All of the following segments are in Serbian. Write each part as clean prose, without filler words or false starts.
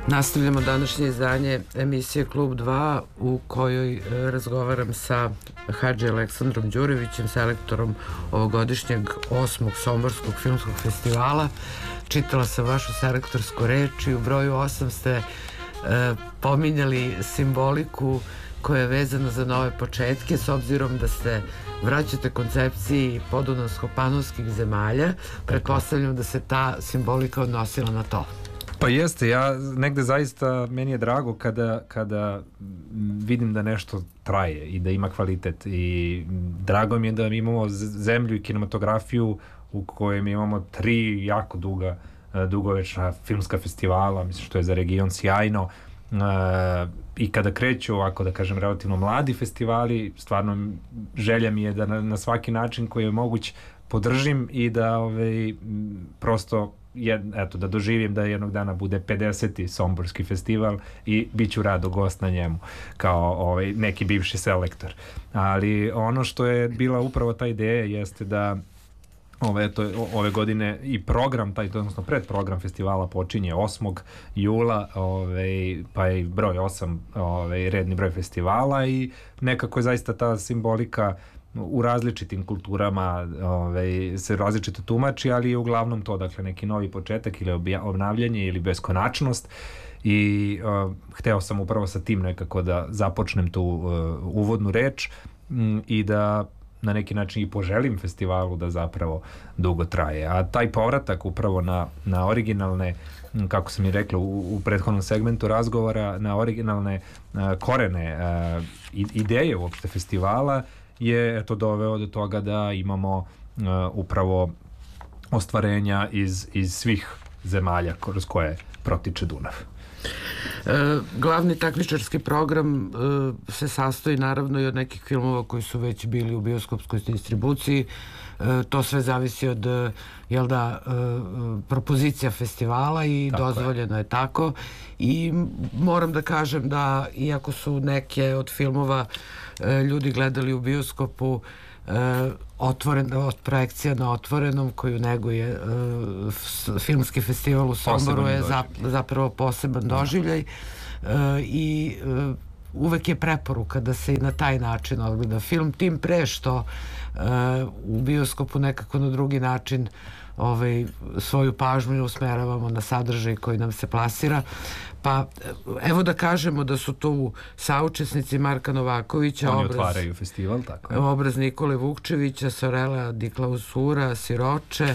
Nastavljamo današnje izdanje emisije Klub 2 u kojoj razgovaram sa Hadži Aleksandrom Đurevićem, selektorom ovogodišnjeg 8. Somborskog filmskog festivala. Čitala sam vašu selektorsku reč i u broju 8 ste pominjali simboliku koja je vezana za nove početke, s obzirom da se vraćate koncepciji podunavsko-panonskih zemalja. Pretpostavljam da se ta simbolika odnosila na to. Pa jeste, ja negde zaista, meni je drago kada vidim da nešto traje i da ima kvalitet, i drago mi je da imamo zemlju i kinematografiju u kojem imamo 3 jako dugovečna filmska festivala, mislim što je za region sjajno, i kada kreću ovako, da kažem, relativno mladi festivali, stvarno želja mi je da na svaki način koji je moguć podržim i da prosto eto, da doživim da jednog dana bude 50. Somborski festival i bit ću rado gost na njemu kao neki bivši selektor. Ali ono što je bila upravo ta ideja jeste da ove godine i program, odnosno predprogram festivala počinje 8. jula, pa je broj 8 redni broj festivala, i nekako je zaista ta simbolika u različitim kulturama se različito tumači, ali je uglavnom to, dakle, neki novi početak ili obnavljanje ili beskonačnost, i hteo sam upravo sa tim nekako da započnem tu uvodnu reč i da na neki način i poželim festivalu da zapravo dugo traje. A taj povratak upravo na originalne, kako sam i rekla u prethodnom segmentu razgovora, na originalne korene ideje uopšte festivala je doveo do toga da imamo upravo ostvarenja iz svih zemalja kroz koje protiče Dunav. Glavni takmičarski program se sastoji naravno i od nekih filmova koji su već bili u bioskopskoj distribuciji. To sve zavisi od propozicija festivala i dozvoljeno je tako. I moram da kažem da iako su neke od filmova ljudi gledali u bioskopu, od projekcija na Otvorenom koju neguje filmski festival u Somboru je zapravo poseban doživljaj, i uvek je preporuka da se i na taj način odgleda film, tim pre što u bioskopu nekako na drugi način svoju pažnju usmeravamo na sadržaj koji nam se plasira. Pa evo da kažemo da su tu saučesnici Marka Novakovića, oni otvaraju festival, tako je, obraz Nikole Vukčevića, Sorela Di Klausura, Siroče,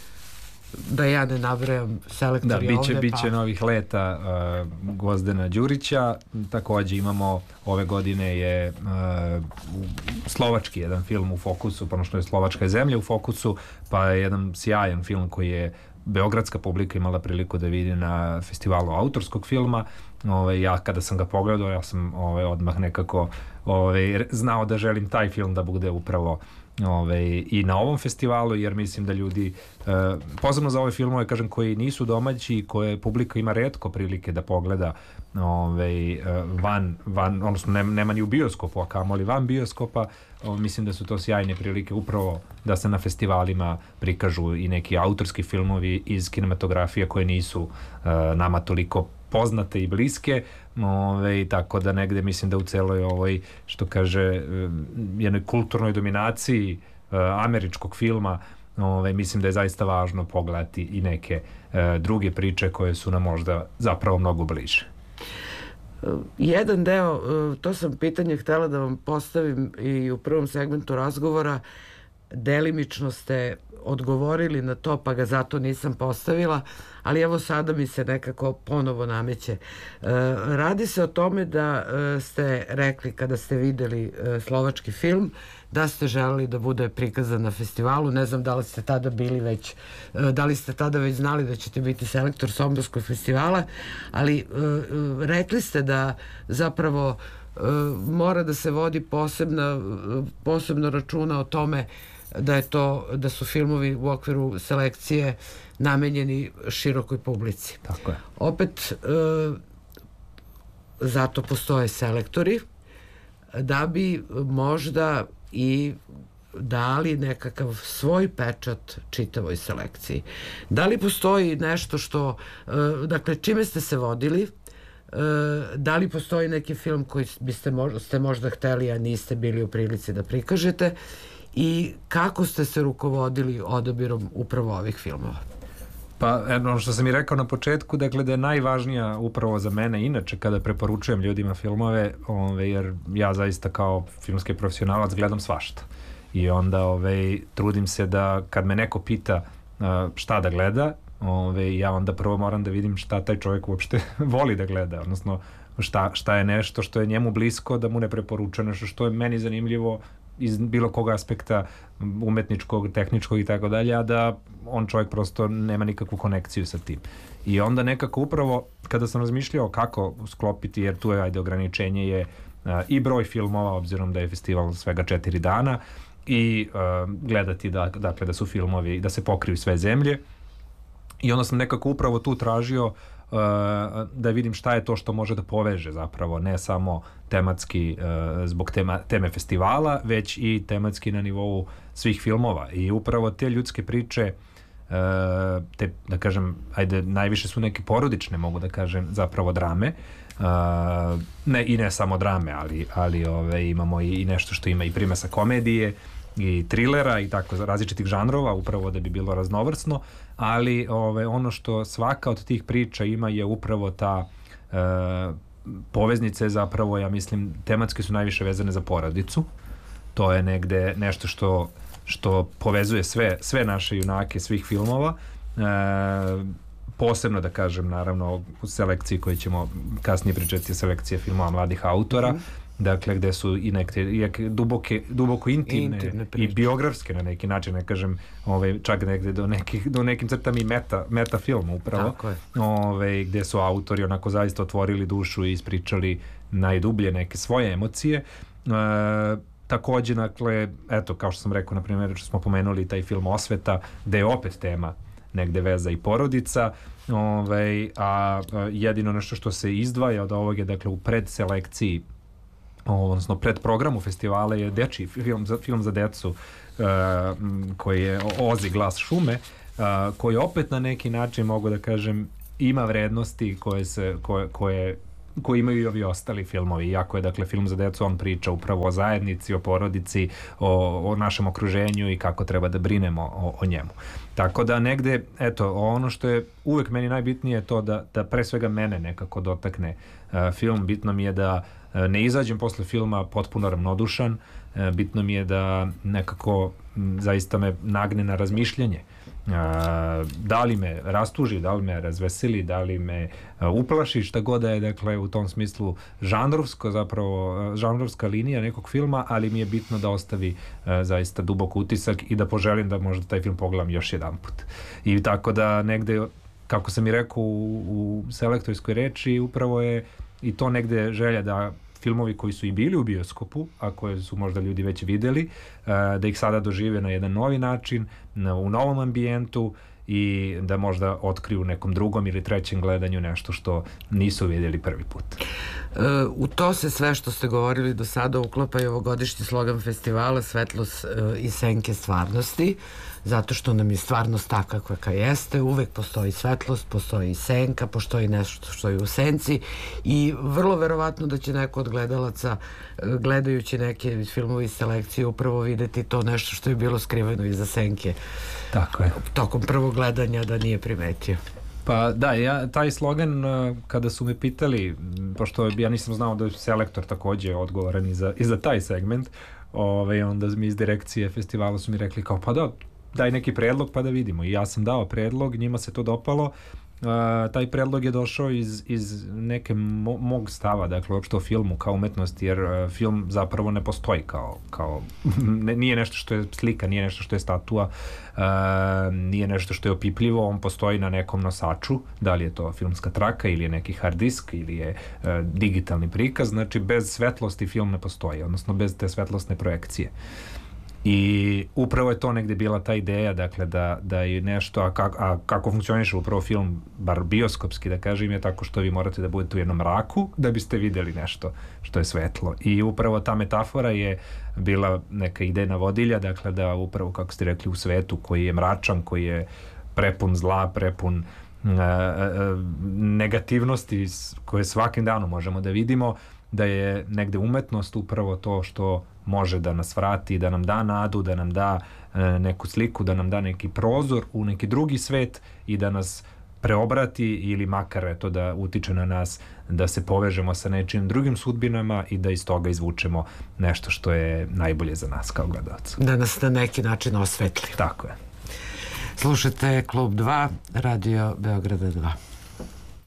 da ja ne nabrajam selektori ovde. Biće novih leta Gvozdena Đurića. Takođe imamo ove godine je slovački jedan film u fokusu, pošto je Slovačka zemlja u fokusu, pa je jedan sjajan film koji je beogradska publika imala priliku da vidi na festivalu autorskog filma. Ja kada sam ga pogledao, ja sam odmah nekako znao da želim taj film da bude upravo i na ovom festivalu, jer mislim da ljudi posebno za ove filmove, kažem, koji nisu domaći i koje publika ima retko prilike da pogleda van, odnosno nema ni u bioskopu, a kamoli van bioskopa, mislim da su to sjajne prilike upravo da se na festivalima prikažu i neki autorski filmovi iz kinematografije koje nisu nama toliko poznate i bliske, tako da negde mislim da u celoj ovoj, što kaže, jednoj kulturnoj dominaciji američkog filma, mislim da je zaista važno pogledati i neke druge priče koje su nam možda zapravo mnogo bliže. Jedan deo, to sam pitanje htela da vam postavim i u prvom segmentu razgovora, delimično ste odgovorili na to, pa ga zato nisam postavila, ali evo sada mi se nekako ponovo nameće. Radi se o tome da ste rekli kada ste videli slovački film da ste želeli da bude prikazan na festivalu. Ne znam da li ste tada bili već, da li ste tada već znali da ćete biti selektor Somborskog festivala, ali rekli ste da zapravo mora da se vodi posebno računa o tome da su filmovi u okviru selekcije namenjeni širokoj publici. Tako je. Opet, zato postoje selektori, da bi možda i dali nekakav svoj pečat čitavoj selekciji. Da li postoji nešto što, dakle, čime ste se vodili? Da li postoji neki film koji ste možda hteli, a niste bili u prilici da prikažete? I kako ste se rukovodili odabirom upravo ovih filmova? Pa, ono što sam i rekao na početku, dakle, da je najvažnija upravo za mene, inače, kada preporučujem ljudima filmove, jer ja zaista kao filmski profesionalac gledam svašta. I onda trudim se da kad me neko pita šta da gleda, ja onda prvo moram da vidim šta taj čovjek uopšte voli da gleda, odnosno šta je nešto što je njemu blisko, da mu ne preporučuje nešto što je meni zanimljivo iz bilo kog aspekta umetničkog, tehničkog i tako dalje, a da on čovjek prosto nema nikakvu konekciju sa tim. I onda nekako upravo kada sam razmišljao kako sklopiti, jer tu je ograničenje je i broj filmova, obzirom da je festival svega 4 dana, i gledati da su filmovi, da se pokriju sve zemlje. I onda sam nekako upravo tu tražio da vidim šta je to što može da poveže zapravo, ne samo tematski zbog teme festivala, već i tematski na nivou svih filmova. I upravo te ljudske priče, te, da kažem, najviše su neke porodične, mogu da kažem, zapravo drame, ne samo drame, ali imamo i nešto što ima i primesa komedije i trilera i tako različitih žanrova, upravo da bi bilo raznovrsno, ali ono što svaka od tih priča ima je upravo ta poveznice, zapravo, ja mislim, tematske su najviše vezane za porodicu. To je negde nešto što povezuje sve naše junake svih filmova, posebno, da kažem, naravno u selekciji koji ćemo kasnije pričati, selekcija filmova mladih autora, dakle, gde su i neke duboko intimne i biografske na neki način, ne kažem, čak negde do nekim crtama i meta film upravo, gde su autori onako zaista otvorili dušu i ispričali najdublje neke svoje emocije. Takođe, dakle, eto, kao što sam rekao, na primjer, što smo pomenuli taj film Osveta, gde je opet tema negde veza i porodica, a jedino nešto što se izdvaja od ovog je, dakle, u predselekciji, odnosno pred programu festivala je dečiji film za decu koji je Ozi, glas šume, koji opet na neki način, mogu da kažem, ima vrednosti koje imaju i ovi ostali filmovi. Iako je, dakle, film za decu, on priča upravo o zajednici, o porodici, o našem okruženju i kako treba da brinemo o njemu. Tako da negde, eto, ono što je uvek meni najbitnije je to da pre svega mene nekako dotakne film. Bitno mi je da ne izađem posle filma potpuno ravnodušan, bitno mi je da nekako zaista me nagne na razmišljanje. Da li me rastuži, da li me razveseli, da li me uplaši, šta god da je, dakle, u tom smislu žanrovska linija nekog filma, ali mi je bitno da ostavi zaista dubok utisak i da poželim da možda taj film pogledam još jedan put. I tako da negde, kako sam i rekao u selektorskoj reči, upravo je i to negde želja da filmovi koji su i bili u bioskopu, a koje su možda ljudi već videli, da ih sada dožive na jedan novi način, u novom ambijentu i da možda otkriju u nekom drugom ili trećem gledanju nešto što nisu vidjeli prvi put. U to se sve što ste govorili do sada uklapa i ovogodišnji slogan festivala Svetlost i senke stvarnosti, zato što nam je stvarnost takva kakva jeste, uvek postoji svetlost, postoji i senka, postoji nešto što je u senci i vrlo verovatno da će neko od gledalaca, gledajući neke filmove iz selekcije, upravo videti to nešto što je bilo skriveno iza senke. Tako je. Tokom prvog gledanja da nije primetio. Pa da, taj slogan, kada su me pitali, pošto ja nisam znao da je selektor takođe odgovoran i za taj segment, onda mi iz direkcije festivala su mi rekli kao, pa da, daj neki predlog pa da vidimo. I ja sam dao predlog, njima se to dopalo. Taj predlog je došao iz neke mog stava, dakle, uopšte o filmu kao umetnosti, jer film zapravo ne postoji kao nije nešto što je slika, nije nešto što je statua, nije nešto što je opipljivo, on postoji na nekom nosaču, da li je to filmska traka ili je neki hard disk ili je digitalni prikaz, znači bez svetlosti film ne postoji, odnosno bez te svetlosne projekcije. I upravo je to negde bila ta ideja, dakle da je nešto, a kako funkcioniše upravo film, bar bioskopski da kažem, je tako što vi morate da budete u jednom mraku da biste videli nešto što je svetlo. I upravo ta metafora je bila neka idejna vodilja, dakle da upravo, kako ste rekli, u svetu koji je mračan, koji je prepun zla, prepun negativnosti koje svakim danom možemo da vidimo, da je negde umetnost upravo to što može da nas vrati, da nam da nadu, da nam da neku sliku, da nam da neki prozor u neki drugi svet i da nas preobrati ili makar eto da utiče na nas da se povežemo sa nečim drugim sudbinama i da iz toga izvučemo nešto što je najbolje za nas kao gledalca. Da nas na neki način osvetli. Tako je. Slušajte Klub 2, Radio Beograda 2.